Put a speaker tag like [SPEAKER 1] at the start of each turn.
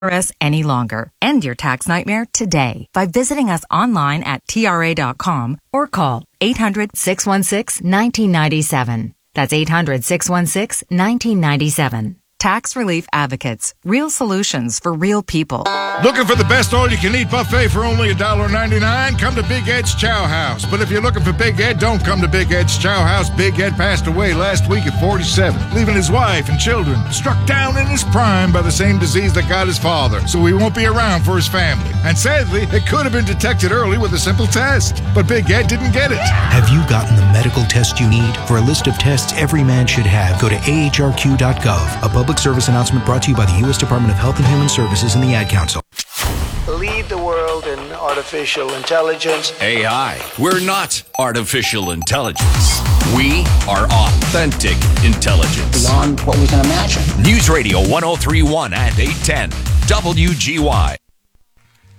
[SPEAKER 1] IRS any longer. End your tax nightmare today by visiting us online at TRA.com or call 800-616-1997. That's 800-616-1997. Tax Relief Advocates. Real solutions for real people.
[SPEAKER 2] Looking for the best all-you-can-eat buffet for only $1.99? Come to Big Ed's Chow House. But if you're looking for Big Ed, don't come to Big Ed's Chow House. Big Ed passed away last week at 47, leaving his wife and children struck down in his prime by the same disease that got his father. So he won't be around for his family. And sadly, it could have been detected early with a simple test. But Big Ed didn't get it.
[SPEAKER 3] Have you gotten the medical test you need? For a list of tests every man should have, go to ahrq.gov. A public service announcement brought to you by the U.S. Department of Health and Human Services and the Ad Council.
[SPEAKER 4] Lead the world in artificial intelligence.
[SPEAKER 5] AI. We're not artificial intelligence. We are authentic intelligence.
[SPEAKER 6] Beyond what we can imagine.
[SPEAKER 5] News Radio 1031 and 810 WGY.